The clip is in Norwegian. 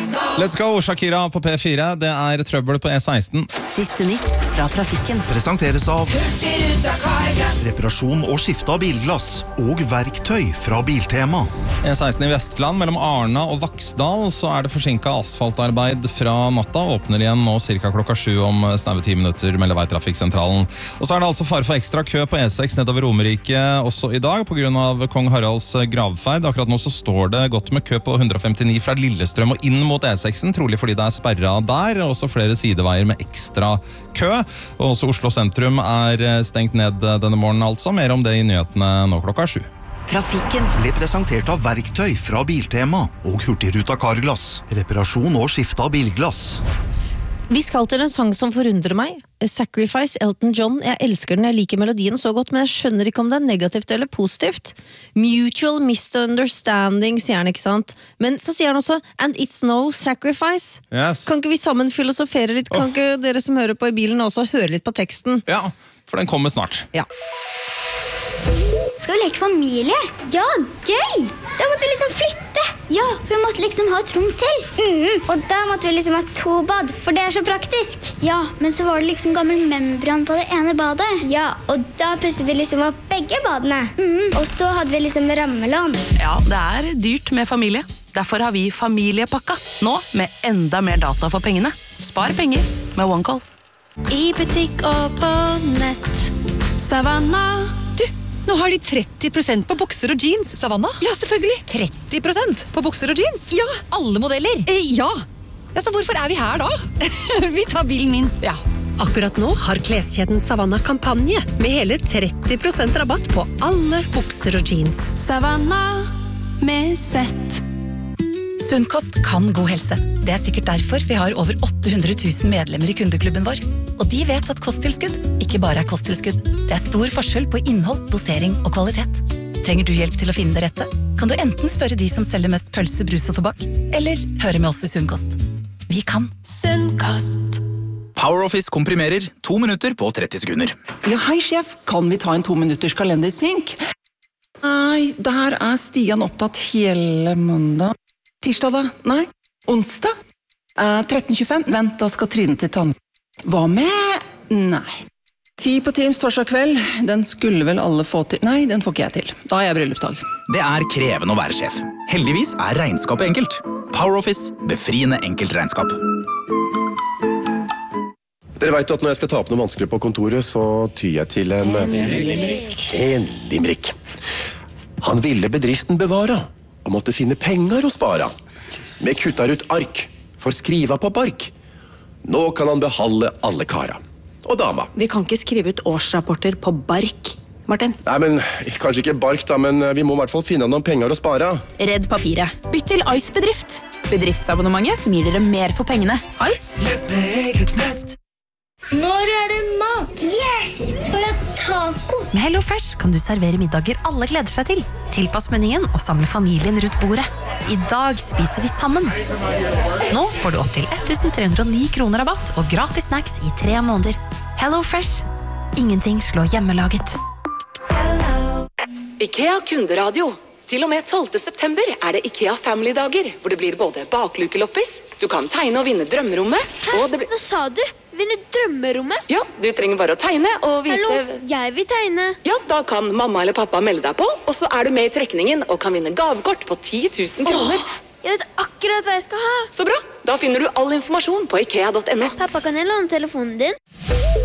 Let's go, Shakira på P4. Det trøbbel på E16. Siste nytt fra trafikken. Presenteres av reparasjon og skifte av bilglass og verktøy fra Biltema. E16 i Vestland, mellom Arna og Vaksdal, så det forsinket asfaltarbeid fra natta. Åpner igjen nå cirka klokka 7 om snaue 10 minutter, melder Veitrafikksentralen. Og så det altså fare for ekstra kø på E6 nedover Romerike også i dag, på grunn av Kong Haralds gravferd. Akkurat nå så står det godt med kø på 159 fra Lillestrøm og inn mot E6, trolig fordi det sperret der, og også flere sideveier med ekstra kø. Og også Oslo sentrum stengt ned denne morgenen altså. Mer om det i nyhetene nå klokka 7. Trafikken Ble presentert av verktøy fra Biltema og Hurtigruta Carglass. Reparasjon og skifte av bilglass. Vi skal til en sang som forundrer meg. Sacrifice, Elton John. Jeg elsker den, jeg liker melodien så godt, men jeg skjønner ikke om det negativt eller positivt. Mutual misunderstanding, sier han, ikke sant? Men så sier han også, and it's no sacrifice. Yes. Kan ikke vi sammen filosofere litt? Kan ikke dere som hører på i bilen også høre litt på teksten? Ja, for den kommer snart. Ja. Skal vi leke familie? Ja, gøy! Da måtte vi liksom flytte. Ja, for vi måtte liksom ha et rom til. Og da måtte vi liksom ha 2 bad, for det så praktisk. Ja, men så var det liksom gammel membran på det ene badet. Ja, og da pusset vi liksom opp begge badene. Og så hadde vi liksom rammelån. Ja, det dyrt med familie. Derfor har vi familiepakka. Nå med enda mer data for pengene. Spar penger med OneCall. I butikk og på nett. Savanna. Du, nå har de 30% på bukser og jeans. Savanna? Ja, selvfølgelig. 30% på bukser og jeans? Ja. Alle modeller? Ja. Ja, så hvorfor vi her da? Vi tar bilen min. Ja. Akkurat nå har kleskjeden Savanna kampanje med hele 30% rabatt på alle bukser og jeans. Savanna med sett. Sunn kost kan god helse. Det sikkert derfor vi har over 800 000 medlemmer i kundeklubben vår. Og de vet at kosttilskudd ikke bare kosttilskudd. Det stor forskjell på innhold, dosering og kvalitet. Trenger du hjelp til å finne det rette? Kan du enten spørre de som selger mest pølse, brus og tobakk, eller høre med oss i Sunn kost. Vi kan. Sunn kost. PowerOffice komprimerer 2 minutter på 30 sekunder. Ja, hei sjef, kan vi ta en 2 minutters kalendersynk? Nei, der Stian opptatt hele mandag. Tirsdag da? Nei. Onsdag? 13.25. Vent, da skal Trine til tann. Hva med? Nei. 10 på Teams torsdag kveld. Den skulle vel alle få til. Nei, den får ikke jeg til. Da har jeg bryllupsdag. Det krevende å være sjef. Heldigvis regnskapet enkelt. PowerOffice, befriende enkelt regnskap. Dere vet at når jeg skal ta opp noe vanskelig på kontoret, så tyr jeg til en limerick. Han ville bedriften bevara, og måtte finne penger å spara. Med kuttar ut ark, for skriva på bark. Nå kan han behalde alle kara. Og dama. Vi kan ikke skrive ut årsrapporter på bark, Martin. Nei, men kanskje ikke bark da, men vi må i hvert fall finne noen penger å spara. Redd papiret. Bytt til Ice Bedrift. Bedriftsabonnementet som gir dere mer for pengene. Ice. Lett med eget nett. Når det mat? Yes! Skal vi ha taco? Med HelloFresh kan du servere middager alle gleder seg til. Tilpass menyen og samle familien rundt bordet. I dag spiser vi sammen. Nå får du opp til 1309 kroner rabatt og gratis snacks i 3 måneder. HelloFresh. Ingenting slår hjemmelaget. IKEA kunderadio. Til og med 12. september det IKEA Family-dager, hvor det blir både baklukeloppis, du kan tegne og vinne drømmerommet, og det blir... Hva sa du? Vinne drømmerommet? Ja, du trenger bare å tegne og vise... Hallo, jeg vil tegne. Ja, da kan mamma eller pappa melde deg på, og så du med i trekningen og kan vinne gavekort på 10 000 kroner. Jeg vet akkurat hva jeg skal ha. Så bra, da finner du all informasjon på ikea.no. Pappa, kan jeg låne telefonen din?